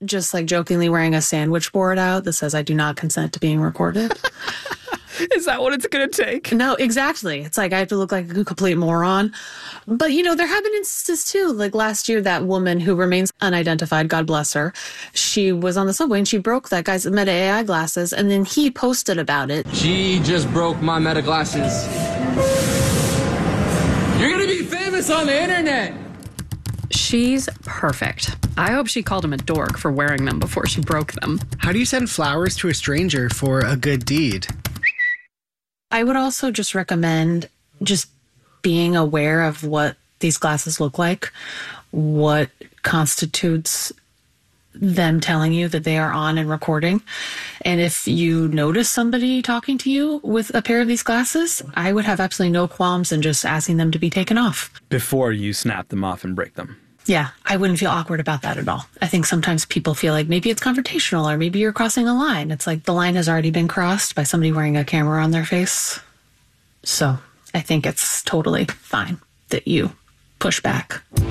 just like jokingly wearing a sandwich board out that says, I do not consent to being recorded. Is that what it's going to take? No, exactly. It's like I have to look like a complete moron. But, you know, there have been instances too. Like last year, that woman who remains unidentified, God bless her, she was on the subway and she broke that guy's Meta AI glasses. And then he posted about it. She just broke my Meta glasses. You're going to be famous on the internet. She's perfect. I hope she called him a dork for wearing them before she broke them. How do you send flowers to a stranger for a good deed? I would also just recommend just being aware of what these glasses look like, what constitutes them telling you that they are on and recording. And if you notice somebody talking to you with a pair of these glasses, I would have absolutely no qualms in just asking them to be taken off. Before you snap them off and break them. Yeah, I wouldn't feel awkward about that at all. I think sometimes people feel like maybe it's confrontational or maybe you're crossing a line. It's like the line has already been crossed by somebody wearing a camera on their face. So I think it's totally fine that you push back.